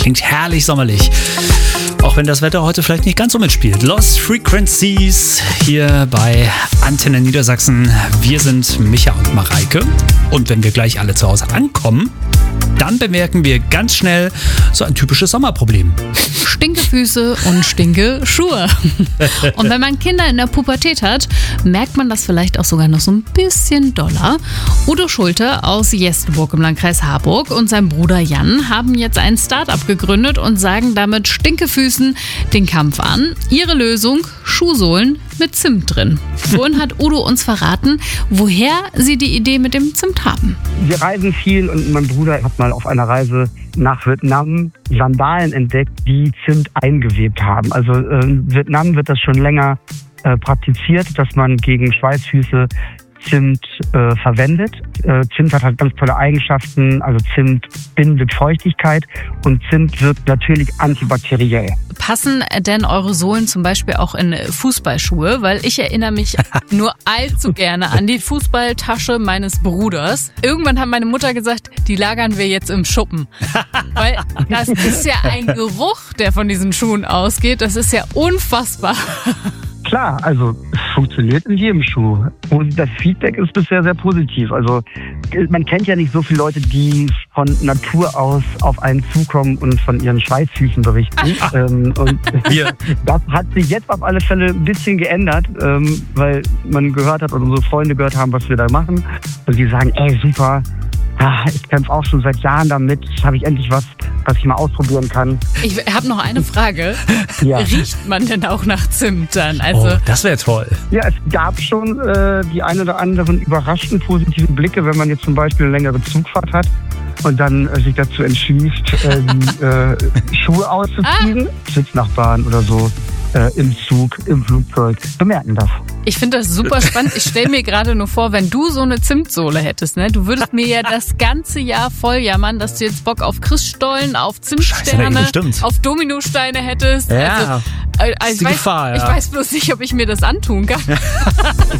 Klingt herrlich sommerlich. Auch wenn das Wetter heute vielleicht nicht ganz so mitspielt. Lost Frequencies hier bei Antenne Niedersachsen. Wir sind Micha und Mareike. Und wenn wir gleich alle zu Hause ankommen, dann bemerken wir ganz schnell so ein typisches Sommerproblem. Stinkefüße und Stinkeschuhe. Und wenn man Kinder in der Pubertät hat, merkt man das vielleicht auch sogar noch so ein bisschen doller. Udo Schulte aus Jesteburg im Landkreis Harburg und sein Bruder Jan haben jetzt ein Start-up gegründet und sagen damit Stinkefüßen den Kampf an. Ihre Lösung: Schuhsohlen mit Zimt drin. Vorhin hat Udo uns verraten, woher sie die Idee mit dem Zimt haben. Wir reisen viel und mein Bruder hat mal auf einer Reise nach Vietnam Sandalen entdeckt, die Zimt eingewebt haben. Also in Vietnam wird das schon länger praktiziert, dass man gegen Schweißfüße Zimt verwendet. Zimt hat halt ganz tolle Eigenschaften, also Zimt bindet Feuchtigkeit und Zimt wirkt natürlich antibakteriell. Passen denn eure Sohlen zum Beispiel auch in Fußballschuhe? Weil ich erinnere mich nur allzu gerne an die Fußballtasche meines Bruders. Irgendwann hat meine Mutter gesagt, die lagern wir jetzt im Schuppen. Weil das ist ja ein Geruch, der von diesen Schuhen ausgeht. Das ist ja unfassbar. Klar, also es funktioniert in jedem Schuh. Und das Feedback ist bisher sehr positiv. Also man kennt ja nicht so viele Leute, die von Natur aus auf einen zukommen und von ihren Schweißfüßen berichten. Und das hat sich jetzt auf alle Fälle ein bisschen geändert, weil man gehört hat und unsere Freunde gehört haben, was wir da machen. Und die sagen, ey, super. Ich kämpfe auch schon seit Jahren damit. Habe ich endlich was ich mal ausprobieren kann. Ich habe noch eine Frage. Ja. Riecht man denn auch nach Zimt dann? Also, Oh, das wäre toll. Ja, es gab schon die ein oder anderen überraschend positiven Blicke, wenn man jetzt zum Beispiel eine längere Zugfahrt hat und dann sich dazu entschließt, die Schuhe auszuziehen. Sitznachbarn oder so im Zug, im Flugzeug bemerken das. ich finde das super spannend. Ich stelle mir gerade nur vor, wenn du so eine Zimtsohle hättest, ne? Du würdest mir ja das ganze Jahr voll jammern, dass du jetzt Bock auf Christstollen, auf Zimtsterne, auf Dominosteine hättest. Ja, Also, ich weiß bloß nicht, ob ich mir das antun kann.